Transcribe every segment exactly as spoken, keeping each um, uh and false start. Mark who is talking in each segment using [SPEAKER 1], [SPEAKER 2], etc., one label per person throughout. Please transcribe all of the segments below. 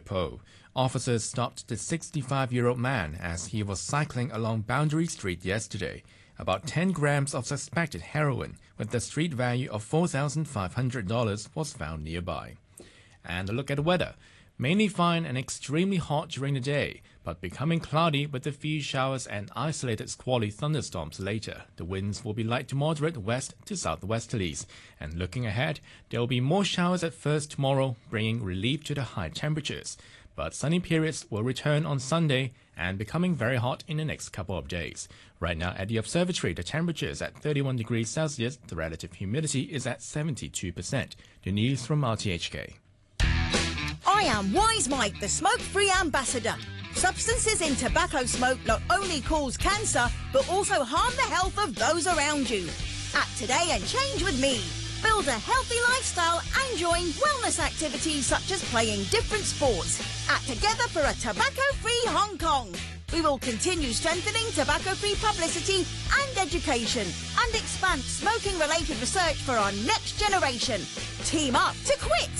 [SPEAKER 1] Po. Officers stopped the sixty-five-year-old man as he was cycling along Boundary Street yesterday. About ten grams of suspected heroin with the street value of four thousand five hundred dollars was found nearby. And a look at the weather. Mainly fine and extremely hot during the day, but becoming cloudy with a few showers and isolated squally thunderstorms later. The winds will be light to moderate west to southwesterlies. And looking ahead, there will be more showers at first tomorrow, bringing relief to the high temperatures. But sunny periods will return on Sunday and becoming very hot in the next couple of days. Right now at the observatory, the temperature is at thirty-one degrees Celsius. The relative humidity is at seventy-two percent. The news from R T H K.
[SPEAKER 2] I am Wise Mike, the smoke-free ambassador. Substances in tobacco smoke not only cause cancer, but also harm the health of those around you. Act today and change with me. Build a healthy lifestyle and join wellness activities such as playing different sports. Act together for a tobacco-free Hong Kong. We will continue strengthening tobacco-free publicity and education and expand smoking-related research for our next generation. Team up to quit!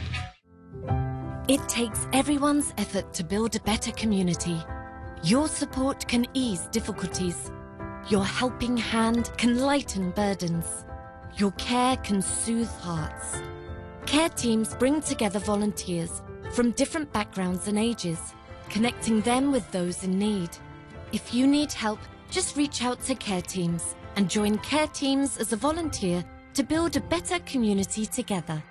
[SPEAKER 3] It takes everyone's effort to build a better community. Your support can ease difficulties. Your helping hand can lighten burdens. Your care can soothe hearts. Care teams bring together volunteers from different backgrounds and ages, connecting them with those in need. If you need help, just reach out to care teams and join care teams as a volunteer to build a better community together.